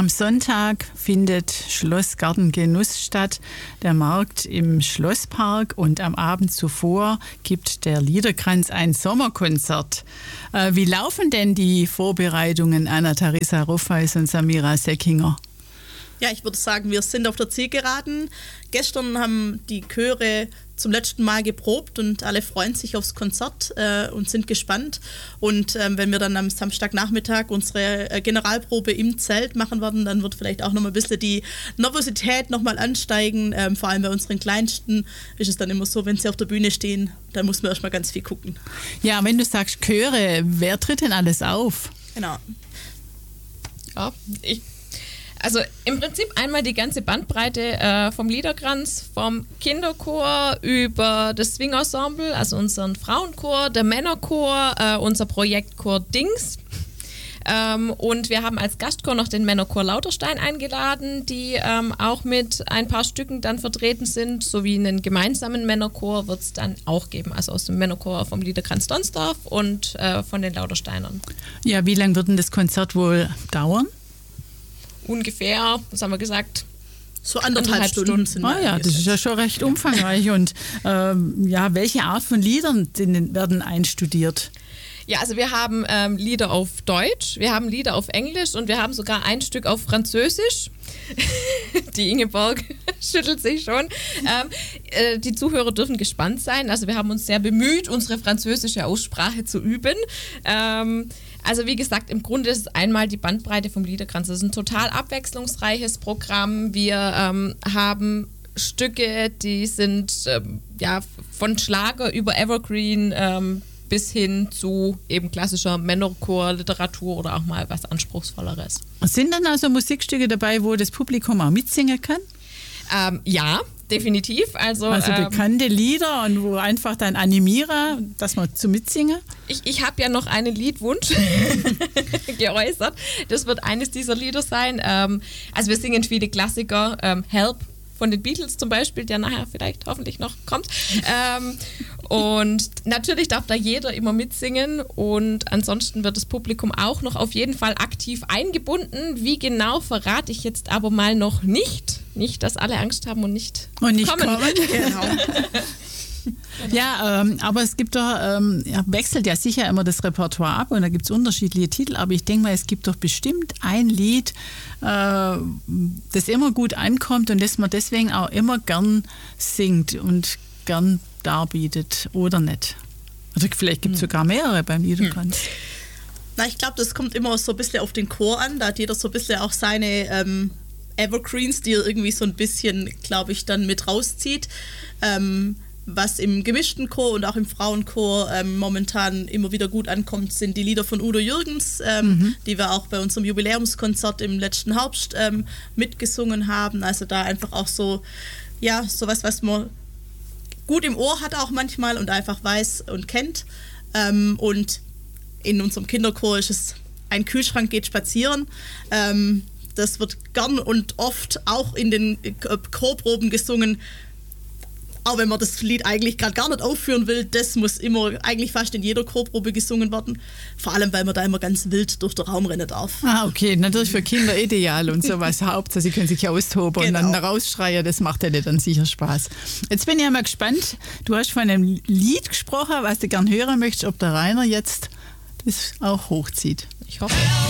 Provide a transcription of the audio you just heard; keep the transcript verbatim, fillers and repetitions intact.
Am Sonntag findet Schlossgartengenuss statt, der Markt im Schlosspark, und am Abend zuvor gibt der Liederkranz ein Sommerkonzert. Äh, wie laufen denn die Vorbereitungen, Anna-Theresa Roffeis und Samira Seckinger? Ja, ich würde sagen, wir sind auf der Zielgeraden. Gestern haben die Chöre zum letzten Mal geprobt und alle freuen sich aufs Konzert äh, und sind gespannt. Und ähm, wenn wir dann am Samstagnachmittag unsere äh, Generalprobe im Zelt machen werden, dann wird vielleicht auch noch mal ein bisschen die Nervosität noch mal ansteigen. Ähm, vor allem bei unseren Kleinsten ist es dann immer so, wenn sie auf der Bühne stehen, dann muss man erst mal ganz viel gucken. Ja, wenn du sagst Chöre, wer tritt denn alles auf? Genau. Ja, ich Also im Prinzip einmal die ganze Bandbreite äh, vom Liederkranz, vom Kinderchor über das Swing-Ensemble, also unseren Frauenchor, der Männerchor, äh, unser Projektchor Dings. Ähm, und wir haben als Gastchor noch den Männerchor Lauterstein eingeladen, die ähm, auch mit ein paar Stücken dann vertreten sind, sowie einen gemeinsamen Männerchor wird es dann auch geben, also aus dem Männerchor vom Liederkranz Donsdorf und äh, von den Lautersteinern. Ja, wie lange wird denn das Konzert wohl dauern? Ungefähr, was haben wir gesagt? So anderthalb, anderthalb Stunden, Stunden sind. Ah ja, das ist ja schon recht umfangreich. Und ähm, ja, welche Art von Liedern werden einstudiert? Ja, also wir haben ähm, Lieder auf Deutsch, wir haben Lieder auf Englisch und wir haben sogar ein Stück auf Französisch. Die Ingeborg schüttelt sich schon. Ähm, äh, die Zuhörer dürfen gespannt sein. Also wir haben uns sehr bemüht, unsere französische Aussprache zu üben. Ähm, Also wie gesagt, im Grunde ist es einmal die Bandbreite vom Liederkranz. Das ist ein total abwechslungsreiches Programm. Wir ähm, haben Stücke, die sind ähm, ja, von Schlager über Evergreen ähm, bis hin zu eben klassischer Männerchor, Literatur oder auch mal was Anspruchsvolleres. Sind dann also Musikstücke dabei, wo das Publikum auch mitsingen kann? Ähm, ja, definitiv. Also, also ähm, bekannte Lieder und wo einfach dann Animiere, dass man zum Mitsingen? Ich, ich habe ja noch einen Liedwunsch geäußert. Das wird eines dieser Lieder sein. Ähm, also wir singen viele Klassiker. Ähm, Help von den Beatles zum Beispiel, der nachher vielleicht hoffentlich noch kommt. Ähm, und natürlich darf da jeder immer mitsingen und ansonsten wird das Publikum auch noch auf jeden Fall aktiv eingebunden. Wie genau verrate ich jetzt aber mal noch nicht. Nicht, dass alle Angst haben und nicht, und nicht kommen. kommen. Genau. Ja, ähm, aber es gibt doch, ähm, ja, wechselt ja sicher immer das Repertoire ab und da gibt es unterschiedliche Titel, aber ich denke mal, es gibt doch bestimmt ein Lied, äh, das immer gut ankommt und das man deswegen auch immer gern singt und gern darbietet, oder nicht? Oder vielleicht gibt es hm. sogar mehrere beim Liederkranz. Hm. Na, ich glaube, das kommt immer so ein bisschen auf den Chor an, da hat jeder so ein bisschen auch seine ähm, Evergreens, die er irgendwie so ein bisschen, glaube ich, dann mit rauszieht. Ähm, Was im gemischten Chor und auch im Frauenchor ähm, momentan immer wieder gut ankommt, sind die Lieder von Udo Jürgens, ähm, mhm. die wir auch bei unserem Jubiläumskonzert im letzten Herbst ähm, mitgesungen haben. Also da einfach auch so, ja, sowas, was man gut im Ohr hat auch manchmal und einfach weiß und kennt. Ähm, und in unserem Kinderchor ist es Ein Kühlschrank geht spazieren. Ähm, das wird gern und oft auch in den Chorproben gesungen. Auch wenn man das Lied eigentlich gerade gar nicht aufführen will, das muss immer eigentlich fast in jeder Chorprobe gesungen werden. Vor allem, weil man da immer ganz wild durch den Raum rennen darf. Ah, okay, natürlich für Kinder ideal und sowas. Hauptsache, sie können sich austoben genau. Und dann rausschreien, das macht ja dann sicher Spaß. Jetzt bin ich ja mal gespannt, du hast von einem Lied gesprochen, was du gern hören möchtest, ob der Rainer jetzt das auch hochzieht. Ich hoffe.